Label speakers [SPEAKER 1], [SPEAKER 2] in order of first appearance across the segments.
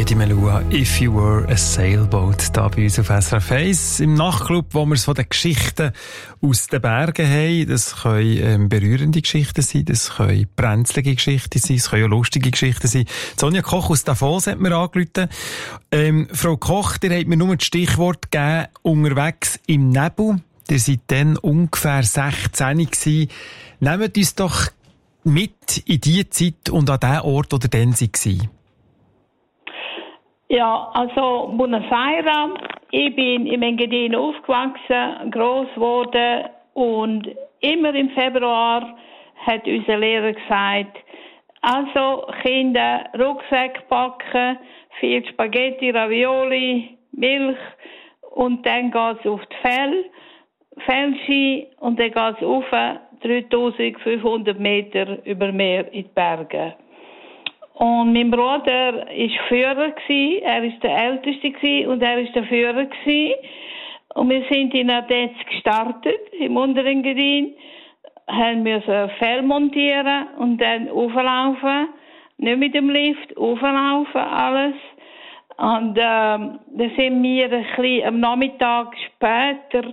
[SPEAKER 1] Heidi Melua, «If You Were a Sailboat», da bei uns auf SRF 1 im Nachtclub, wo wir es von den Geschichten aus den Bergen haben. Das können berührende Geschichten sein, das können brenzlige Geschichten sein, es können auch lustige Geschichten sein. Sonja Koch aus Davos hat mir angerufen. Frau Koch, ihr habt mir nur das Stichwort gegeben, unterwegs im Nebel. Ihr seid dann ungefähr 16 gewesen. Nehmt uns doch mit in die Zeit und an den Ort, wo ihr dann war.
[SPEAKER 2] Ja, also Buenos Aires. Ich bin im Engadin aufgewachsen, gross geworden und immer im Februar hat unser Lehrer gesagt, also Kinder, Rucksack packen, viel Spaghetti, Ravioli, Milch und dann geht's auf die Fellski und dann geht's auf 3500 Meter über Meer in die Berge. Und mein Bruder war Führer, er war der Älteste und er war der Führer. Und wir sind in Adenz gestartet, im Unterengadin, haben müssen Fell montieren und dann auflaufen, nicht mit dem Lift, auflaufen, alles. Und dann sind wir ein bisschen am Nachmittag später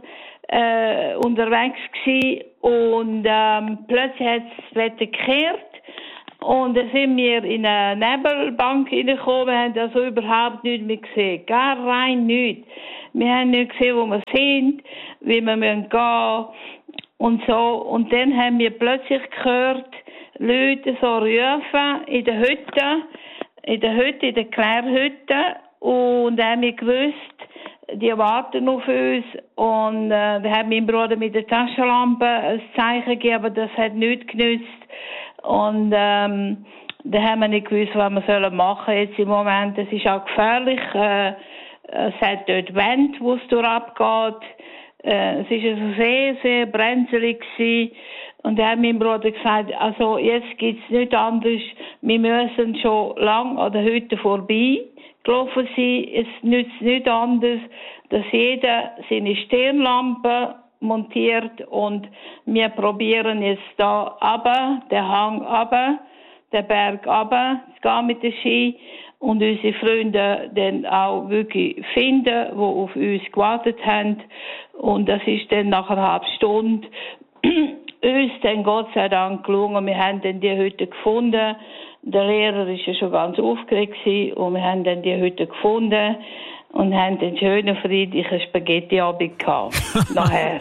[SPEAKER 2] unterwegs gewesen und plötzlich hat das Wetter gekehrt. Und dann sind wir in eine Nebelbank reingekommen, wir haben also überhaupt nichts mehr gesehen. Gar rein nichts. Wir haben nicht gesehen, wo wir sind, wie wir gehen müssen und so. Und dann haben wir plötzlich gehört, Leute so rufen in der Hütte, in der Klärhütte. Und dann haben wir gewusst, die warten auf uns. Und dann hat mein Bruder mit der Taschenlampe ein Zeichen gegeben, aber das hat nichts genützt. Und dann haben wir nicht gewusst, was wir machen sollen jetzt im Moment. Es ist auch gefährlich. Es hat dort Wände, wo es durchabgeht. Es war also sehr, sehr brenzlig gewesen. Und dann hat mein Bruder gesagt, also jetzt gibt es nichts anderes. Wir müssen schon lang an der Hütte vorbei gelaufen sein. Es nützt nichts anderes, dass jeder seine Stirnlampe montiert und wir probieren jetzt da runter, den Hang runter, den Berg runter, zu gehen mit dem Ski und unsere Freunde dann auch wirklich finden, die auf uns gewartet haben. Und das ist dann nach einer halben Stunde uns dann Gott sei Dank gelungen. Wir haben dann die Hütte gefunden. Der Lehrer war ja schon ganz aufgeregt und wir haben dann die Hütte gefunden. Und haben einen schönen, friedlichen Spaghetti-Abend gehabt. Nachher.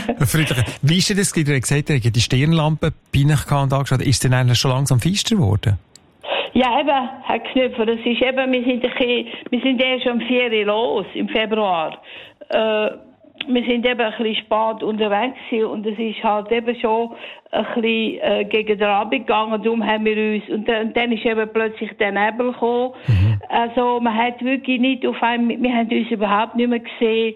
[SPEAKER 1] Wie ist denn das? Ihr habt gesagt, ihr habt die Stirnlampe bei euch und angeschaut. Ist es denn eigentlich schon langsam feister geworden?
[SPEAKER 2] Ja, eben, Herr Knüpfer, das ist eben, wir sind erst um 4 Uhr los, im Februar. Wir sind eben ein bisschen spät unterwegs und es ist halt eben schon ein bisschen gegen den Abend gegangen, darum haben wir uns, und dann ist eben plötzlich der Nebel gekommen. Also man hat wirklich nicht auf einmal, wir haben uns überhaupt nicht mehr gesehen,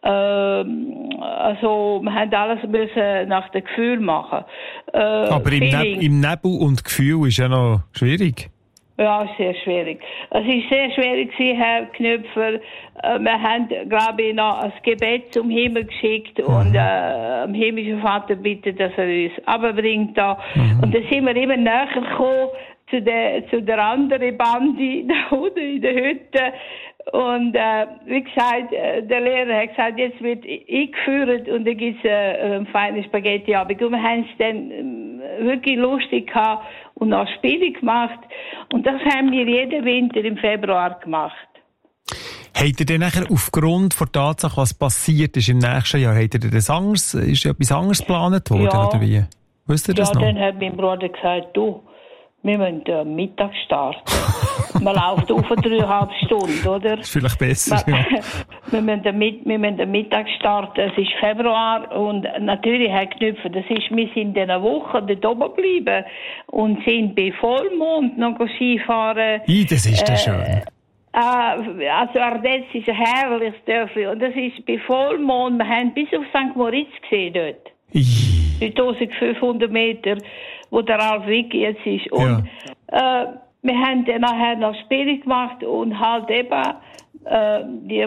[SPEAKER 2] also wir haben alles müssen nach dem Gefühl machen.
[SPEAKER 1] Aber im Nebel und Gefühl ist ja noch schwierig.
[SPEAKER 2] Ja, sehr schwierig. Es war sehr schwierig, Herr Knüpfer. Wir haben, glaube ich, noch ein Gebet zum Himmel geschickt und am himmlischen Vater bitten, dass er uns runterbringt da. Und dann sind wir immer näher gekommen zu der anderen Bande da unten in der Hütte. Und wie gesagt, der Lehrer hat gesagt, jetzt wird eingeführt und dann gibt es einen feinen Spaghetti-Abend. Und wir haben es dann wirklich lustig gehabt und noch Spiele gemacht. Und das haben wir jeden Winter im Februar gemacht.
[SPEAKER 1] Habt ihr denn nachher aufgrund der Tatsache, was passiert ist im nächsten Jahr, habt ihr das anders, ist etwas anderes geplant worden, oder wie? Wisst ihr das noch?
[SPEAKER 2] Ja, dann hat mein Bruder gesagt, du, wir müssen Mittag starten. Man läuft auf 3,5 Stunden, oder?
[SPEAKER 1] Das ist vielleicht besser, ja.
[SPEAKER 2] Wir müssen Mittag starten. Es ist Februar und natürlich, Herr Knüpfer, wir sind in einer Woche dort oben geblieben und sind bei Vollmond noch Skifahren.
[SPEAKER 1] Das ist ja schön.
[SPEAKER 2] Also Ardenz ist ein herrliches Dörfli und das ist bei Vollmond, wir haben bis auf St. Moritz gesehen dort. 3500 Meter, wo der Ralf Wicki jetzt ist. Und wir haben dann nachher noch Spiele gemacht und halt eben die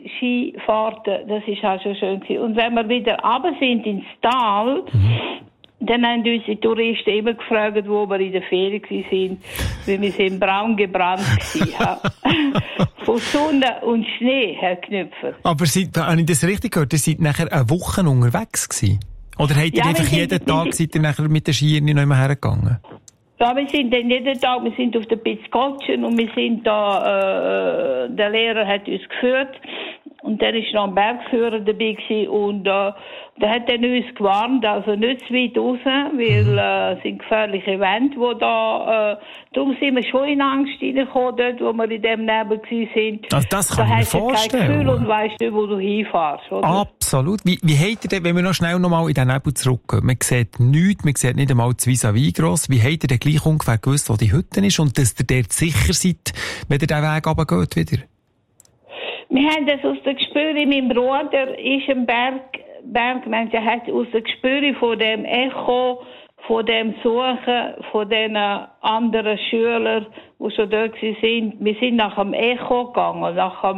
[SPEAKER 2] Mondskifahrten, das ist auch schon schön gewesen. Und wenn wir wieder runter sind ins Tal, Dann haben uns die Touristen immer gefragt, wo wir in der Ferien waren, weil wir sind braun gebrannt waren. Von Sonne und Schnee, Herr Knüpfer.
[SPEAKER 1] Aber habe ich das richtig gehört? Ihr seid nachher eine Woche unterwegs gewesen? Oder habt ihr einfach jeden Tag seid ihr nachher mit den Skiern nicht mehr hergegangen?
[SPEAKER 2] Ja, wir sind dann jeden Tag, wir sind auf der Pitzkotschen und wir sind da, der Lehrer hat uns geführt. Und dann war noch ein Bergführer dabei gewesen, und der hat dann uns gewarnt, also nicht zu weit raus, weil es sind gefährliche Wände, wo da, darum sind wir schon in Angst reingekommen, dort, wo wir in dem Nebel waren.
[SPEAKER 1] Also das kann ich mir vorstellen. Da hast du kein Gefühl
[SPEAKER 2] und weisst nicht, wo du hinfährst, oder?
[SPEAKER 1] Absolut. Wie habt ihr denn, wenn wir noch schnell nochmal in den Nebel zurückgehen, man sieht nichts, man sieht nicht einmal das Vis-à-vis gross, wie habt ihr denn gleich ungefähr gewusst, wo die Hütte ist und dass ihr dort sicher seid, wenn ihr den Weg runtergeht wieder?
[SPEAKER 2] Wir haben das aus der Gespüre, mein Bruder ist ein Bergmensch, er hat aus der Gespüre von dem Echo, von dem Suchen, von den anderen Schülern, die schon dort sind. Wir sind nach dem Echo gegangen,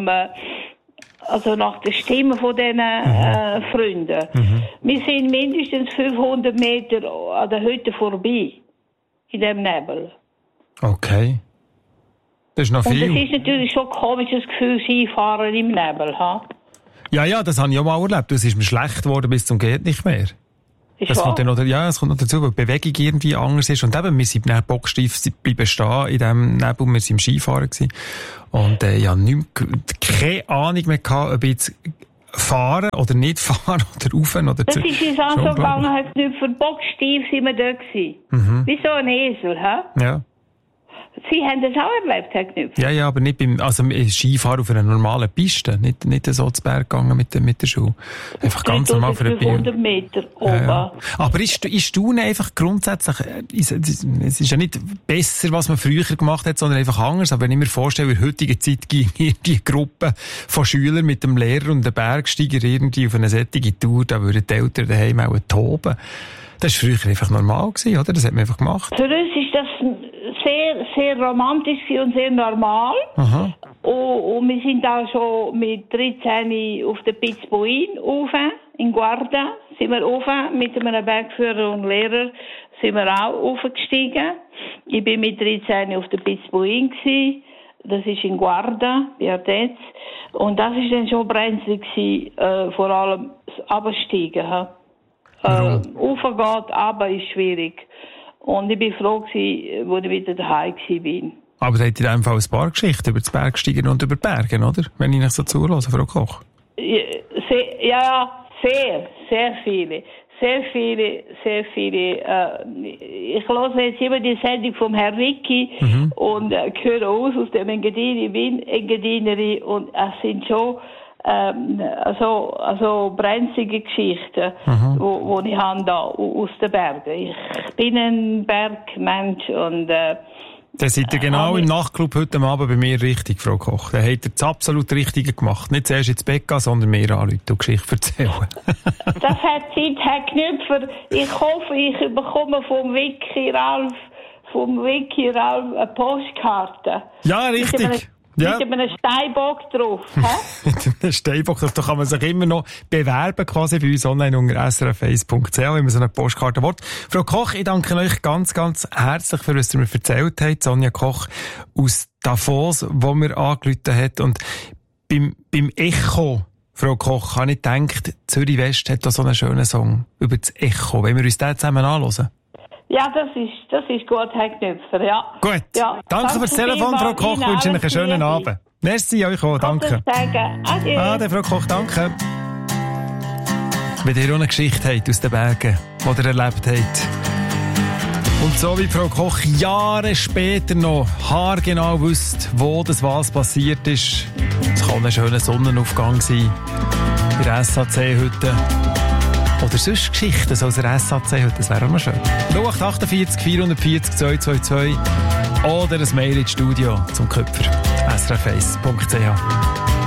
[SPEAKER 2] nach der Stimme von diesen Freunden. Wir sind mindestens 500 Meter an der Hütte vorbei, in dem Nebel.
[SPEAKER 1] Okay. Das ist noch viel.
[SPEAKER 2] Und das ist natürlich schon ein komisches Gefühl, Skifahren im Nebel. Ha?
[SPEAKER 1] Ja, das habe ich auch mal erlebt. Es ist mir schlecht geworden bis zum geht nicht mehr. Es kommt noch dazu, weil die Bewegung irgendwie anders ist. Und eben, wir sind dann bocksteif bleiben stehen in diesem Nebel. Wir waren im Skifahren gewesen. Und ich hatte keine Ahnung mehr gehabt, ob ich jetzt fahren oder nicht fahren oder rauf oder
[SPEAKER 2] das ist uns auch so gegangen, halt nicht für bocksteif sind wir da gewesen. Wie so ein Esel, ha?
[SPEAKER 1] Ja.
[SPEAKER 2] Sie haben das auch erlebt, Herr Knüpfer?
[SPEAKER 1] Ja, aber nicht Skifahren auf einer normalen Piste. Nicht so zu Berg gegangen mit der Schuhe. Einfach ganz normal für
[SPEAKER 2] 500 Meter oben.
[SPEAKER 1] Ja. Aber ist Staunen einfach grundsätzlich, es ist ja nicht besser, was man früher gemacht hat, sondern einfach anders. Aber wenn ich mir vorstelle, in der heutigen Zeit ging die Gruppe von Schülern mit dem Lehrer und dem Bergsteiger irgendwie auf eine solche Tour, da würden die Eltern daheim auch toben. Das war früher einfach normal gewesen, oder? Das hat man einfach gemacht.
[SPEAKER 2] Für uns ist das sehr, sehr romantisch und sehr normal.
[SPEAKER 1] Aha.
[SPEAKER 2] Und wir sind auch schon mit 13 auf der Pitzbuin rauf, in Guarda, sind wir rauf, mit einem Bergführer und Lehrer sind wir auch aufgestiegen. Ich bin mit 13 auf der Pitzbuin gewesen. Das ist in Guarda, bei Ardez. Und das ist dann schon brenzlig gewesen, vor allem das Absteigen. Raufgeht, aber ist schwierig. Und ich bin froh gewesen, als ich wieder daheim war.
[SPEAKER 1] Aber da habt ihr einfach ein paar Geschichten über das Bergsteigen und über Bergen, oder? Wenn ich nicht so zuhöre, Frau Koch.
[SPEAKER 2] Ja, sehr viele. Sehr viele. Ich höre jetzt immer die Sendung vom Herrn Ricky und höre aus dem Engadin. Ich bin Engadinerin und es sind schon also brenzlige Geschichten, wo ich habe da aus den Bergen. Ich bin ein Bergmensch und
[SPEAKER 1] dann seid ihr genau im Nachtclub heute Abend bei mir richtig, Frau Koch. Dann habt ihr das absolut Richtige gemacht. Nicht zuerst ins Bett gehen, sondern mehr anrufen und Geschichten erzählen.
[SPEAKER 2] Das hat Zeit, Herr Knüpfer. Ich hoffe, ich bekomme vom Wiki Ralf eine Postkarte.
[SPEAKER 1] Ja, richtig.
[SPEAKER 2] Mit einem Steinbock drauf.
[SPEAKER 1] Mit einem Steinbock drauf. Da kann man sich immer noch bewerben, quasi bei uns online unter srf1.ch, wenn man so eine Postkarte will. Frau Koch, ich danke euch ganz, ganz herzlich für was ihr mir erzählt habt. Sonja Koch aus Davos, wo mir angerufen hat. Und beim Echo, Frau Koch, habe ich gedacht, Zürich West hat da so einen schönen Song über das Echo. Wollen wir uns den zusammen anhören?
[SPEAKER 2] Ja, das ist gut, Herr Knüpfer, ja.
[SPEAKER 1] Gut. Ja, danke fürs Telefon, Frau Koch. Ich wünsche Ihnen einen schönen Abend. Merci euch auch, danke.
[SPEAKER 2] Adieu.
[SPEAKER 1] Ade, Frau Koch, danke. Wenn ihr auch eine Geschichte habt aus den Bergen, die ihr erlebt habt. Und so wie Frau Koch Jahre später noch haargenau wisst, wo das was passiert ist. Es kann ein schöner Sonnenaufgang sein. In der SAC-Hütte. Oder sonst Geschichten so aus der SAC heute, das wäre auch noch schön. 0848 440 222 oder ein Mail ins Studio zum Köpfer srf1.ch.